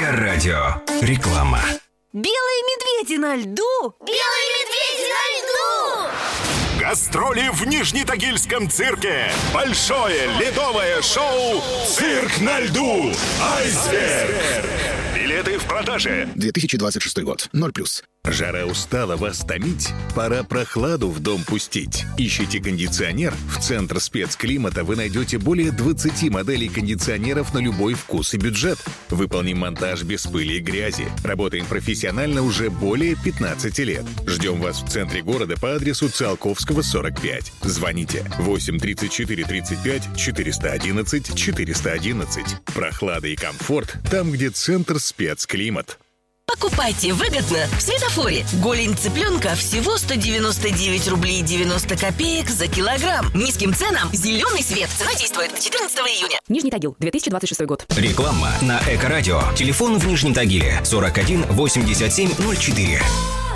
Эко-радио. Реклама. Белые медведи на льду! Белые медведи на льду! Гастроли в Нижнетагильском цирке. Большое ледовое шоу «Цирк на льду». Айсберг. Билеты в продаже. 2026 год. 0+. Жара устала вас томить? Пора прохладу в дом пустить. Ищите кондиционер? В Центр спецклимата вы найдете более 20 моделей кондиционеров на любой вкус и бюджет. Выполним монтаж без пыли и грязи. Работаем профессионально уже более 15 лет. Ждем вас в центре города по адресу Циолковского, 45. Звоните 8 34 35 411 411. Прохлада и комфорт там, где Центр спецклимат. Покупайте выгодно в Светофоре. Голень цыпленка всего 199 рублей 90 копеек за килограмм. Низким ценам зеленый свет. Цена действует до 14 июня. Нижний Тагил, 2026 год. Реклама на Эко-радио. Телефон в Нижнем Тагиле 41 87 04.